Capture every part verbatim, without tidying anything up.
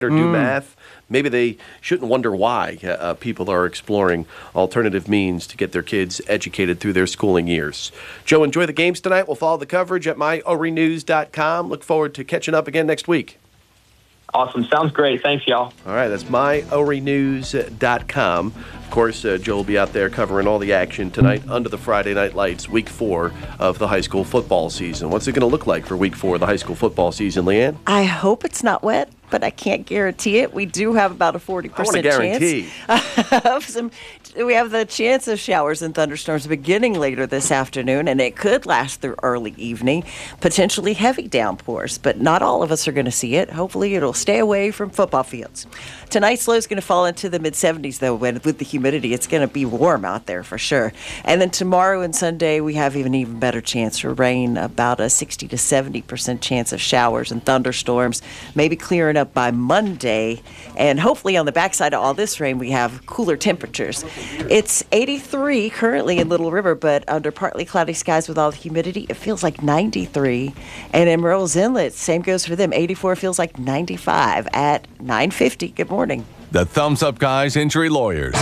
or do mm. math, maybe they shouldn't wonder why uh, people are exploring alternative means to get their kids educated through their schooling years. Joe, enjoy the games tonight. We'll follow the coverage at my o r i news dot com. Look forward to catching up again next week. Awesome. Sounds great. Thanks, y'all. All right, that's my o r i news dot com. Of course, uh, Joe will be out there covering all the action tonight under the Friday Night Lights, week four of the high school football season. What's it going to look like for week four of the high school football season, Leanne? I hope it's not wet, but I can't guarantee it. We do have about a forty percent I want to guarantee. chance of some. We have the chance of showers and thunderstorms beginning later this afternoon, and it could last through early evening, potentially heavy downpours, but not all of us are going to see it. Hopefully it'll stay away from football fields. Tonight's low is going to fall into the mid-seventies, though, with the humidity. It's going to be warm out there for sure. And then tomorrow and Sunday, we have an even better chance for rain, about a sixty to seventy percent chance of showers and thunderstorms, maybe clearing up by Monday. And hopefully on the backside of all this rain, we have cooler temperatures. It's eighty-three currently in Little River, but under partly cloudy skies with all the humidity, it feels like ninety-three. And in Murrells Inlet, same goes for them. eighty-four feels like ninety-five at nine fifty. Good morning. The Thumbs Up Guys Injury Lawyers.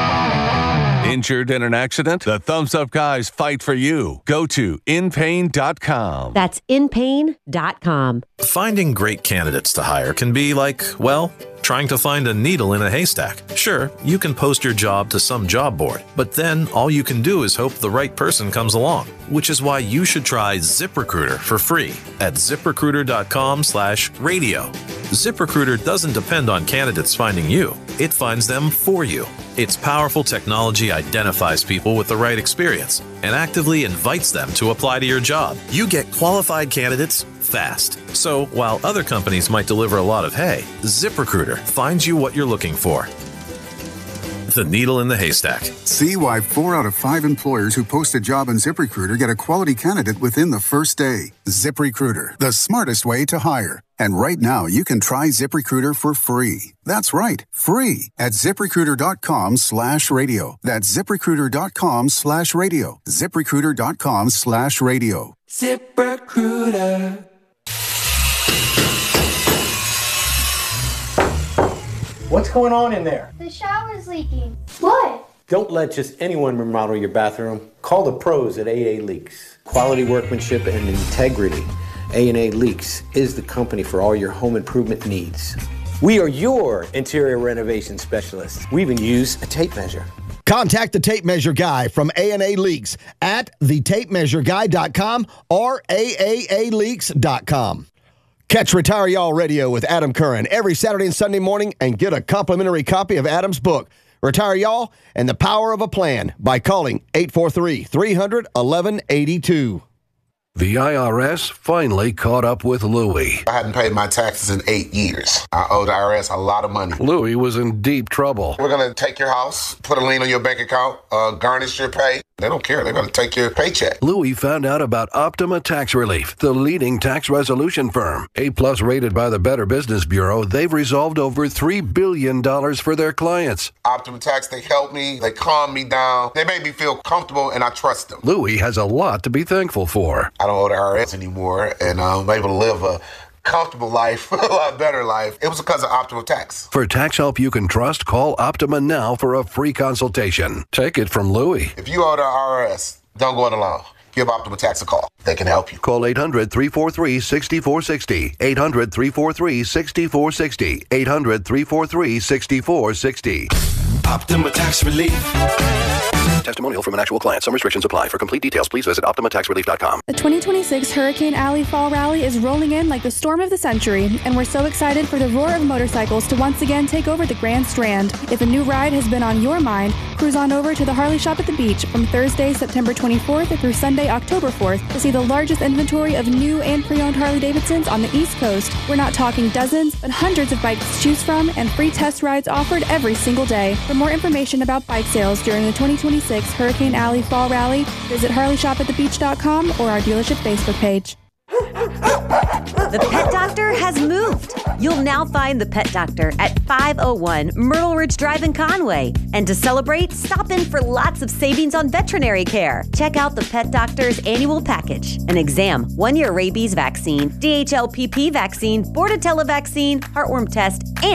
Injured in an accident? The Thumbs Up Guys fight for you. Go to in pain dot com. That's in pain dot com. Finding great candidates to hire can be like, well, trying to find a needle in a haystack. Sure, you can post your job to some job board, but then all you can do is hope the right person comes along, which is why you should try ZipRecruiter for free at zip recruiter dot com slash radio. ZipRecruiter doesn't depend on candidates finding you. It finds them for you. Its powerful technology identifies people with the right experience and actively invites them to apply to your job. You get qualified candidates fast. So while other companies might deliver a lot of hay, ZipRecruiter finds you what you're looking for. The needle in the haystack. See why four out of five employers who post a job on ZipRecruiter get a quality candidate within the first day. ZipRecruiter, the smartest way to hire. And right now, you can try ZipRecruiter for free. That's right, free at zip recruiter dot com slash radio. That's zip recruiter dot com slash radio. zip recruiter dot com slash radio. ZipRecruiter. What's going on in there? The shower's leaking. What? Don't let just anyone remodel your bathroom. Call the pros at A A Leaks. Quality workmanship and integrity. A and A Leaks is the company for all your home improvement needs. We are your interior renovation specialists. We even use a tape measure. Contact the Tape Measure Guy from A and A Leaks at the tape measure guy dot com or A A A leaks dot com. Catch Retire Y'all Radio with Adam Curran every Saturday and Sunday morning and get a complimentary copy of Adam's book, Retire Y'all and the Power of a Plan, by calling eight four three, three hundred, eleven eighty-two. The I R S finally caught up with Louie. I hadn't paid my taxes in eight years. I owed the I R S a lot of money. Louie was in deep trouble. We're going to take your house, put a lien on your bank account, uh, garnish your pay. They don't care. They're going to take your paycheck. Louie found out about Optima Tax Relief, the leading tax resolution firm. A-plus rated by the Better Business Bureau, they've resolved over three billion dollars for their clients. Optima Tax, they help me. They calm me down. They make me feel comfortable, and I trust them. Louie has a lot to be thankful for. I don't owe the I R S anymore, and I'm able to live a comfortable life, a lot better life. It was because of Optima Tax. For tax help you can trust, call Optima now for a free consultation. Take it from Louie. If you owe the I R S, don't go it alone. Give Optima Tax a call. They can help you. Call eight hundred, three four three, six four six zero. eight hundred, three four three, six four six zero. eight hundred, three four three, six four six zero. Optima Tax Relief. Testimonial from an actual client. Some restrictions apply. For complete details, please visit optima tax relief dot com. The twenty twenty-six Hurricane Alley Fall Rally is rolling in like the storm of the century, and we're so excited for the roar of motorcycles to once again take over the Grand Strand. If a new ride has been on your mind, cruise on over to the Harley Shop at the Beach from Thursday, September twenty-fourth through Sunday, October fourth to see the largest inventory of new and pre-owned Harley-Davidsons on the East Coast. We're not talking dozens, but hundreds of bikes to choose from and free test rides offered every single day. For more information about bike sales during the twenty twenty-six Hurricane Alley Fall Rally, visit harley shop at the beach dot com or our dealership Facebook page. The Pet Doctor has moved. You'll now find the Pet Doctor at five oh one Myrtle Ridge Drive in Conway. And to celebrate, stop in for lots of savings on veterinary care. Check out the Pet Doctor's annual package: an exam, one-year rabies vaccine, D H L P P vaccine, Bordetella vaccine, heartworm test, and